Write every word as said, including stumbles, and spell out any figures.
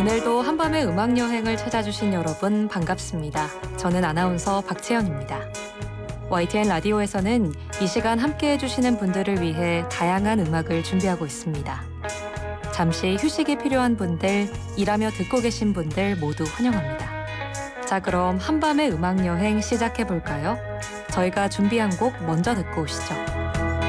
오늘도 한밤의 음악 여행을 찾아주신 여러분 반갑습니다. 저는 아나운서 박채연입니다. 와이티엔 라디오에서는 이 시간 함께해 주시는 분들을 위해 다양한 음악을 준비하고 있습니다. 잠시 휴식이 필요한 분들, 일하며 듣고 계신 분들 모두 환영합니다. 자, 그럼 한밤의 음악 여행 시작해 볼까요? 저희가 준비한 곡 먼저 듣고 오시죠.